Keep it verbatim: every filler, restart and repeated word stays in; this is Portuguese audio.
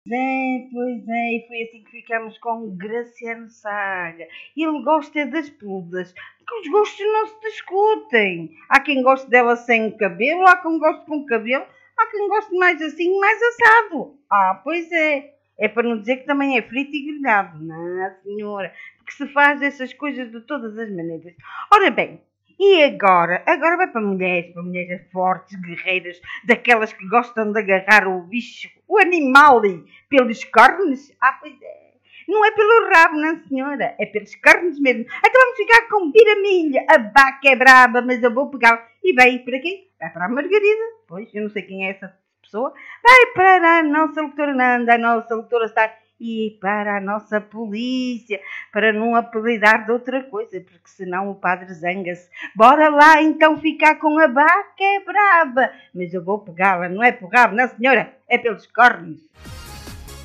É, pois é, e foi assim que ficamos com o Graciano Saga. Ele gosta das peludas, porque os gostos não se discutem. Há quem goste dela sem cabelo, há quem goste com cabelo, há quem goste mais assim, mais assado. Ah, pois é. É para não dizer que também é frito e grelhado. Não, senhora, porque se faz essas coisas de todas as maneiras. Ora bem, e agora? Agora vai para mulheres, para mulheres fortes, guerreiras, daquelas que gostam de agarrar o bicho, o animal, pelos cornos? Ah, pois é. Não é pelo rabo, não, senhora. É pelos cornos mesmo. Então vamos ficar com piramilha. A vaca é braba, mas eu vou pegá-la. E vai para quem? Vai para a Margarida. Pois, eu não sei quem é essa pessoa. Vai para a nossa doutora Nanda, a nossa doutora Star. E para a nossa polícia, para não apelidar de outra coisa, porque senão o padre zanga-se. Bora lá então ficar com a vaca é braba. Mas eu vou pegá-la, não é por rabo, não senhora, é pelos cornos.